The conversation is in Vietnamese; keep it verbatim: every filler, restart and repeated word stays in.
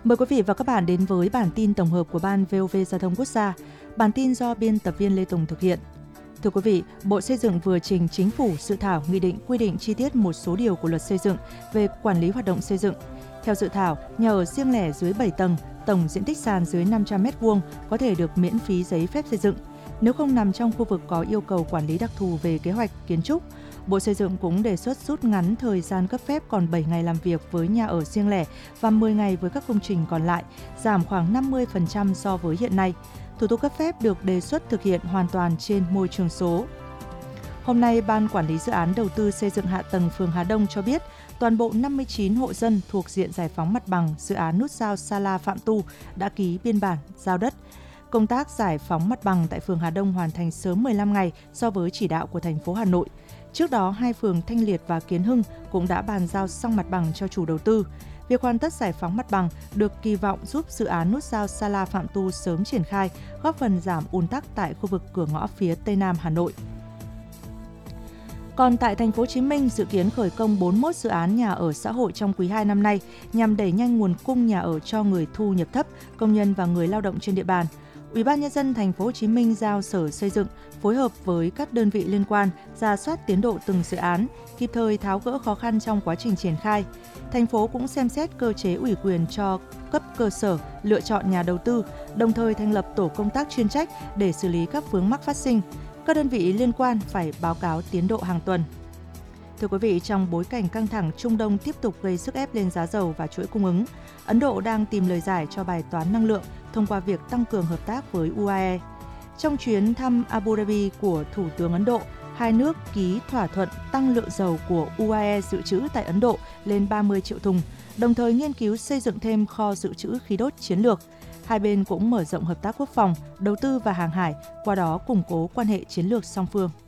Mời quý vị và các bạn đến với bản tin tổng hợp của Ban vê o vê Giao thông Quốc gia. Bản tin do biên tập viên Lê Tùng thực hiện. Thưa quý vị, Bộ Xây dựng vừa trình Chính phủ dự thảo nghị định quy định chi tiết một số điều của Luật Xây dựng về quản lý hoạt động xây dựng. Theo dự thảo, nhà ở riêng lẻ dưới bảy tầng, tổng diện tích sàn dưới năm trăm mét vuông có thể được miễn phí giấy phép xây dựng. Nếu không nằm trong khu vực có yêu cầu quản lý đặc thù về kế hoạch, kiến trúc, Bộ Xây dựng cũng đề xuất rút ngắn thời gian cấp phép còn bảy ngày làm việc với nhà ở riêng lẻ và mười ngày với các công trình còn lại, giảm khoảng năm mươi phần trăm so với hiện nay. Thủ tục cấp phép được đề xuất thực hiện hoàn toàn trên môi trường số. Hôm nay, Ban Quản lý Dự án Đầu tư xây dựng hạ tầng phường Hà Đông cho biết, toàn bộ năm mươi chín hộ dân thuộc diện giải phóng mặt bằng dự án nút giao Sa La Phạm Tu đã ký biên bản giao đất. Công tác giải phóng mặt bằng tại phường Hà Đông hoàn thành sớm mười lăm ngày so với chỉ đạo của thành phố Hà Nội. Trước đó, hai phường Thanh Liệt và Kiến Hưng cũng đã bàn giao xong mặt bằng cho chủ đầu tư. Việc hoàn tất giải phóng mặt bằng được kỳ vọng giúp dự án nút giao Sa La Phạm Tu sớm triển khai, góp phần giảm ùn tắc tại khu vực cửa ngõ phía Tây Nam Hà Nội. Còn tại thành phố Hồ Chí Minh, dự kiến khởi công bốn mươi mốt dự án nhà ở xã hội trong quý hai năm nay nhằm đẩy nhanh nguồn cung nhà ở cho người thu nhập thấp, công nhân và người lao động trên địa bàn. Ủy ban nhân dân thành phố Hồ Chí Minh giao Sở Xây dựng phối hợp với các đơn vị liên quan rà soát tiến độ từng dự án, kịp thời tháo gỡ khó khăn trong quá trình triển khai. Thành phố cũng xem xét cơ chế ủy quyền cho cấp cơ sở lựa chọn nhà đầu tư, đồng thời thành lập tổ công tác chuyên trách để xử lý các vướng mắc phát sinh. Các đơn vị liên quan phải báo cáo tiến độ hàng tuần. Thưa quý vị, trong bối cảnh căng thẳng Trung Đông tiếp tục gây sức ép lên giá dầu và chuỗi cung ứng, Ấn Độ đang tìm lời giải cho bài toán năng lượng thông qua việc tăng cường hợp tác với u a e. Trong chuyến thăm Abu Dhabi của Thủ tướng Ấn Độ, hai nước ký thỏa thuận tăng lượng dầu của u a e dự trữ tại Ấn Độ lên ba mươi triệu thùng, đồng thời nghiên cứu xây dựng thêm kho dự trữ khí đốt chiến lược. Hai bên cũng mở rộng hợp tác quốc phòng, đầu tư và hàng hải, qua đó củng cố quan hệ chiến lược song phương.